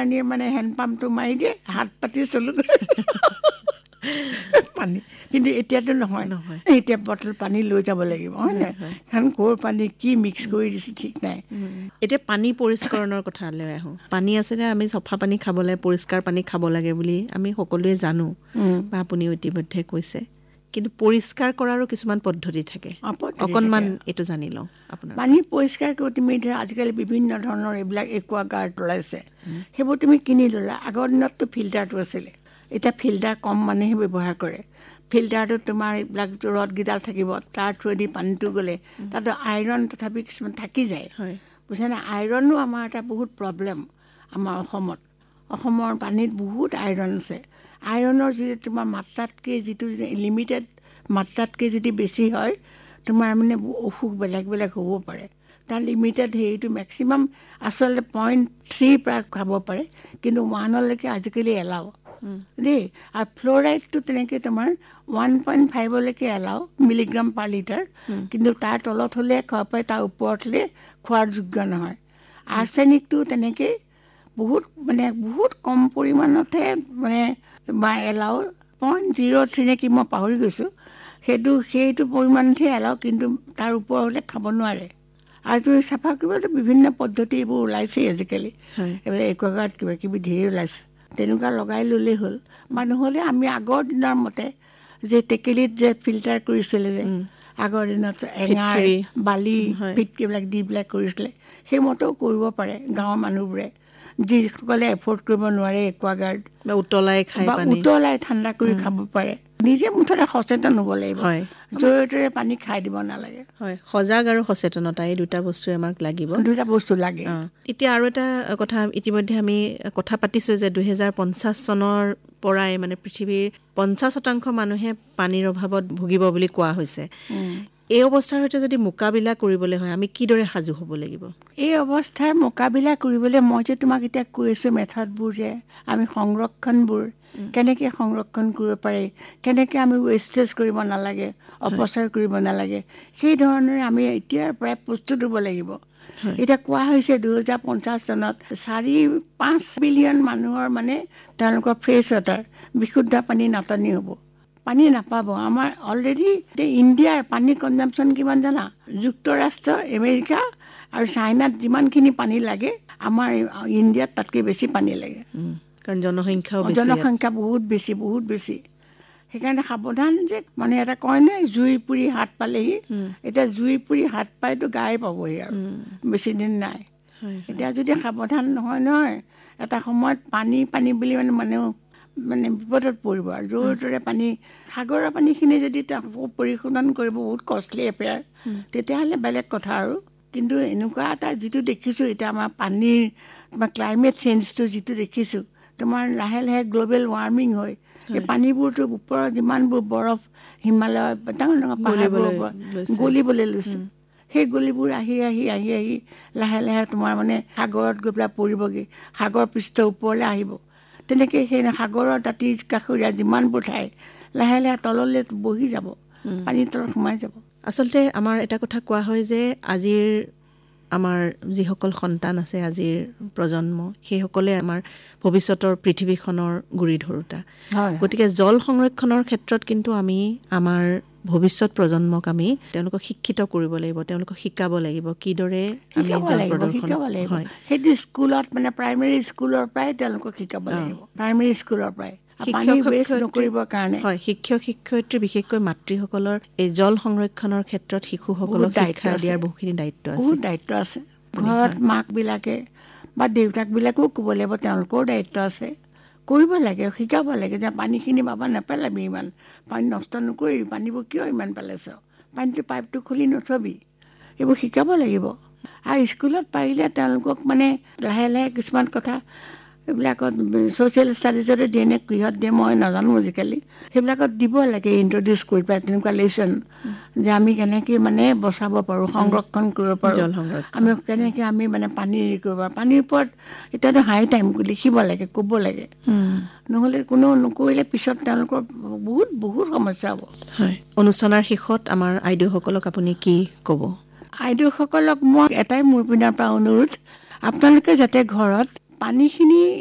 মাষ্টৰনীয়ে মানে হেণ্ড পাম্পটো মাৰি দিয়ে, হাত পাতি চলো পানী। কিন্তু এতিয়াতো নহয়, এতিয়া বটল পানী লৈ যাব লাগিব, হয় নাই? কাৰণ ক'ৰ পানী কি মিক্স কৰি দিছে ঠিক নাই। এতিয়া পানী পৰিষ্কৰণৰ কথা লৈ আহোঁ। পানী আছিলে আমি চফা পানী খাব লাগে, পৰিষ্কাৰ পানী খাব লাগে বুলি আমি সকলোৱে জানো, বা আপুনিও ইতিমধ্যে কৈছে। কিন্তু পৰিষ্কাৰ কৰাৰো কিছুমান পদ্ধতি থাকে, অকণমান এইটো জানি লওঁ আপোনাৰ। পানী পৰিষ্কাৰ কৰি তুমি ধৰা আজিকালি বিভিন্ন ধৰণৰ এইবিলাক একুৱাগাৰ্ড ওলাইছে, সেইবোৰ তুমি কিনি ল'লা। আগৰ দিনততো ফিল্টাৰটো আছিলে, এতিয়া ফিল্টাৰ কম মানুহে ব্যৱহাৰ কৰে। ফিল্টাৰটোত তোমাৰ এইবিলাক ৰদকেইডাল থাকিব, তাৰ থ্ৰুৱেদি পানীটো গ'লে তাতো আইৰণ তথাপি কিছুমান থাকি যায়, বুজিছানে? আইৰণো আমাৰ এটা বহুত প্ৰব্লেম আমাৰ অসমত। অসমৰ পানীত বহুত আইৰণ আছে। আইৰণৰ যিটো তোমাৰ মাত্ৰাতকৈ যিটো লিমিটেড মাত্ৰাতকৈ যদি বেছি হয়, তোমাৰ মানে অসুখ বেলেগ বেলেগ হ'ব পাৰে। তাৰ লিমিটেড হেৰিটো মেক্সিমাম আচলতে 0.3 পৰা খাব পাৰে, কিন্তু 1লৈকে আজিকালি এলাও দেই। আৰু ফ্ল'ৰাইডটো তেনেকৈ তোমাৰ 1.5লৈকে এলাও মিলিগ্ৰাম পাৰ লিটাৰ, কিন্তু তাৰ তলত হ'লে খাব পাৰে, তাৰ ওপৰত হ'লে খোৱাৰ যোগ্য নহয়। আৰ্ছেনিকটো তেনেকৈ বহুত কম পৰিমাণতহে মানে এলাও, 0.03 নে কি মই পাহৰি গৈছোঁ, সেইটো পৰিমাণতহে এলাও, কিন্তু তাৰ ওপৰ হ'লে খাব নোৱাৰে। আৰু তুমি চাফা কৰিবতো বিভিন্ন পদ্ধতি এইবোৰ ওলাইছেই আজিকালি, এইবিলাক একুৱাগাৰ্ড কিবা কিবি ধেৰ ওলাইছে, তেনেকুৱা লগাই ল'লেই হ'ল। বা নহ'লে আমি আগৰ দিনৰ মতে যে টেকেলিত যে ফিল্টাৰ কৰিছিলে, যে আগৰ দিনত এঙাৰ বালি ফিটকিবিলাক দি পেলাই কৰিছিলে, সেইমতেও কৰিব পাৰে গাঁৱৰ মানুহবোৰে, যিসকলে এফৰ্ড কৰিব নোৱাৰে একুৱাগাৰ্ড, বা উতলাই ঠাণ্ডা কৰি খাব পাৰে। নিজে মুঠতে সচেতন হ'ব লাগিব, য'ৰে ত'ৰে পানী খাই দিব নালাগে। হয়, সজাগ আৰু সচেতনতা এই দুটা বস্তুৱে আমাক লাগিব, দুটা বস্তু লাগে। এতিয়া আৰু এটা কথা ইতিমধ্যে আমি কথা পাতিছোঁ যে 2050 চনৰ পৰাই মানে পৃথিৱীৰ 50% মানুহে পানীৰ অভাৱত ভুগিব বুলি কোৱা হৈছে। এই অৱস্থাৰ সৈতে যদি মোকাবিলা কৰিবলৈ হয়, আমি কিদৰে সাজু হ'ব লাগিব? এই অৱস্থাৰ মোকাবিলা কৰিবলৈ মই যে তোমাক এতিয়া কৈছোঁ মেথডবোৰ, যে আমি সংৰক্ষণবোৰ কেনেকৈ সংৰক্ষণ কৰিব পাৰি, কেনেকৈ আমি ৱেষ্টেজ কৰিব নালাগে, অপচয় কৰিব নালাগে, সেই ধৰণেৰে আমি এতিয়াৰ পৰাই প্ৰস্তুত হ'ব লাগিব। এতিয়া কোৱা হৈছে 2050 চনত 4-5 বিলিয়ন মানুহৰ মানে তেওঁলোকৰ ফ্ৰেছ ৱাটাৰ, বিশুদ্ধ পানী নাটনি হ'ব, পানী নাপাব। আমাৰ অলৰেডি ইণ্ডিয়াৰ পানী কনজাম্পশ্যন কিমান জানা? যুক্তৰাষ্ট্ৰ, আমেৰিকা আৰু চাইনাত যিমানখিনি পানী লাগে, আমাৰ ইণ্ডিয়াত তাতকৈ বেছি পানী লাগে, কাৰণ জনসংখ্যা বহুত বেছি। সেইকাৰণে সাৱধান, যে মানে এটা কয়নে জুই পুৰি হাত পালেহি, এতিয়া জুই পুৰি হাত পাইতো গায়ে পাবহি আৰু বেছি দিন নাই। এতিয়া যদি সাৱধান নহয়, এটা সময়ত পানী বুলি মানে বিপদত পৰিব। আৰু য'ৰে ত'ৰে পানী, সাগৰৰ পানীখিনি যদি পৰিশোধন কৰিব বহুত কষ্টলি এফেয়াৰ, তেতিয়াহ'লে বেলেগ কথা আৰু। কিন্তু এনেকুৱা এটা যিটো দেখিছোঁ এতিয়া আমাৰ পানীৰ ক্লাইমেট চেঞ্জটো যিটো দেখিছোঁ, তোমাৰ লাহে লাহে গ্ল'বেল ৱাৰ্মিং হয়, এই পানীবোৰতো ওপৰৰ যিমানবোৰ বৰফ হিমালয় ডাঙৰ ডাঙৰ পাহাৰবোৰৰ ওপৰত গলিবলৈ লৈছে, সেই গলিবোৰ আহি লাহে লাহে তোমাৰ মানে সাগৰত গৈ পেলাই পৰিবগৈ, সাগৰ পৃষ্ঠ ওপৰলৈ আহিব। তেনেকৈ সেই সাগৰৰ দাঁতিৰ কাষৰীয়া যিমানবোৰ ঠাই লাহে লাহে তললৈ বহি যাব, পানীৰ তলত সোমাই যাব। আচলতে আমাৰ এটা কথা কোৱা হয় যে আজিৰ আমাৰ যিসকল সন্তান আছে, আজিৰ প্ৰজন্ম, সেইসকলে আমাৰ ভৱিষ্যতৰ পৃথিৱীখনৰ গুৰি ধৰোঁতা। গতিকে জল সংৰক্ষণৰ ক্ষেত্ৰত কিন্তু আমি আমাৰ ভৱিষ্যত প্ৰজন্মক আমি তেওঁলোকক শিক্ষিত কৰিব লাগিব, তেওঁলোকক শিকাব লাগিব কিদৰে আমি জল প্ৰদূষণ হয়, সেইটো স্কুলত মানে প্ৰাইমেৰী স্কুলৰ পৰাই তেওঁলোকক শিকাব লাগিব, প্ৰাইমেৰী স্কুলৰ পৰাই। শিক্ষক শিক্ষয়িত্ৰী বিশেষকৈ মাতৃসকলৰ এই জল সংৰক্ষণৰ ক্ষেত্ৰত শিশুসকলক শিক্ষা দিয়াৰ বহুখিনি দায়িত্ব আছে। ঘৰত মাকবিলাকে বা দেউতাকবিলাকেও ক'ব লাগিব, তেওঁলোকৰো দায়িত্ব আছে, কৰিব লাগে, শিকাব লাগে যে পানীখিনি বাবা নেপেলাবি, ইমান পানী নষ্ট নকৰিবি, পানীবোৰ কিয় ইমান পেলাইছ, পানীটো পাইপটো খুলি নথবি, এইবোৰ শিকাব লাগিব। আৰু স্কুলত পাৰিলে তেওঁলোকক মানে লাহে লাহে কিছুমান কথা, এইবিলাকত ছ'চিয়েল ষ্টাডিজতে দিয়ে নে কিহত দিয়ে মই নাজানো আজিকালি, সেইবিলাকত দিব লাগে ইণ্ট্ৰডিউচ কৰি পেলাই তেনেকুৱা লেচন, যে আমি কেনেকৈ মানে বচাব পাৰোঁ, সংৰক্ষণ কৰিব পাৰোঁ, আমি কেনেকৈ আমি মানে পানী কৰিব পাৰোঁ। পানীৰ ওপৰত এতিয়াতো হাই টাইম লিখিব লাগে, ক'ব লাগে, নহ'লে কোনো নকৰিলে পিছত তেওঁলোকৰ বহুত সমস্যা হ'ব। হয়, অনুষ্ঠানৰ শেষত আমাৰ আইদেউসকলক আপুনি কি ক'ব? আইদেউসকলক মই এটাই মোৰ পিনৰ পৰা অনুৰোধ, আপোনালোকে যাতে ঘৰত পানীখিনি